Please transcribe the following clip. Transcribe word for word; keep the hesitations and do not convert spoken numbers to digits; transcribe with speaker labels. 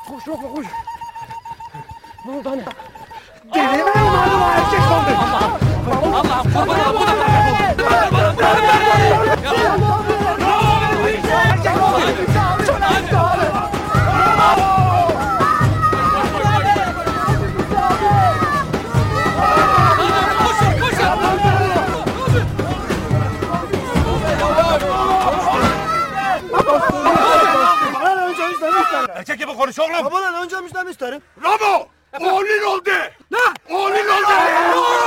Speaker 1: Koş Ramo koş. Ne oldu anne?
Speaker 2: Deli mi olmadı mı erkek oldu?
Speaker 1: Allah'ım kurban ol.
Speaker 2: Erkek gibi konuş oğlum.
Speaker 3: Babadan önce müjdanı isterim.
Speaker 2: Ramo! Oğlun oldu! Ne? Oğlun oldu!